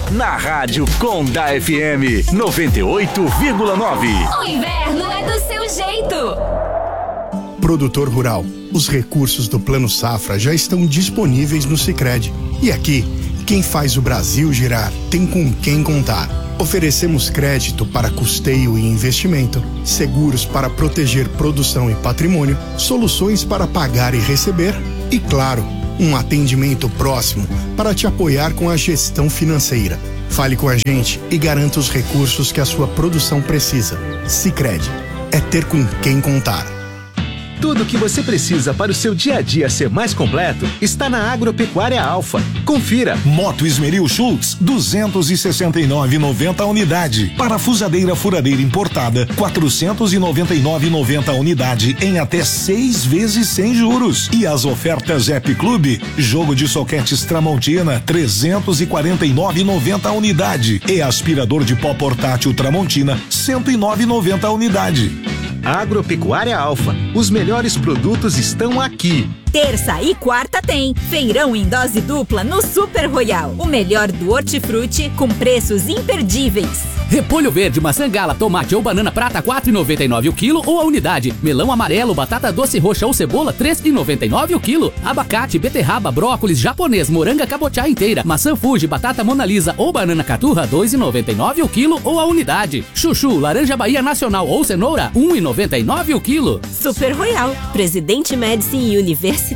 na Rádio Conda FM 98,9. O inverno é do seu jeito. Produtor rural, os recursos do Plano Safra já estão disponíveis no Sicredi. E aqui, quem faz o Brasil girar tem com quem contar. Oferecemos crédito para custeio e investimento, seguros para proteger produção e patrimônio, soluções para pagar e receber e, claro, um atendimento próximo para te apoiar com a gestão financeira. Fale com a gente e garanta os recursos que a sua produção precisa. Sicredi, é ter com quem contar. Tudo o que você precisa para o seu dia a dia ser mais completo está na Agropecuária Alfa. Confira. Moto Esmeril Schultz, 269,90 unidade. Parafusadeira furadeira importada, 499,90 unidade em até 6 vezes sem juros. E as ofertas App Clube, jogo de soquetes Tramontina, 349,90 unidade. E aspirador de pó portátil Tramontina, 109,90 unidade. Agropecuária Alfa, os melhores produtos estão aqui. Terça e quarta tem feirão em dose dupla no Super Royal. O melhor do hortifruti com preços imperdíveis. Repolho verde, maçã gala, tomate ou banana prata 4,99 o quilo ou a unidade. Melão amarelo, batata doce roxa ou cebola 3,99 o quilo. Abacate, beterraba, brócolis, japonês, moranga cabotiá inteira, maçã Fuji, batata Mona Lisa ou banana caturra 2,99 o quilo ou a unidade. Chuchu, laranja Bahia Nacional ou cenoura 1,99 o quilo. Super Royal, Presidente Médici e Universitário.